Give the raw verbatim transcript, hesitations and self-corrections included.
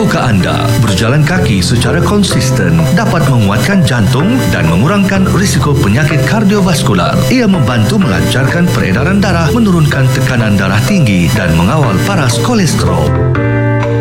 Tahukah anda, berjalan kaki secara konsisten dapat menguatkan jantung dan mengurangkan risiko penyakit kardiovaskular. Ia membantu melancarkan peredaran darah, menurunkan tekanan darah tinggi dan mengawal paras kolesterol.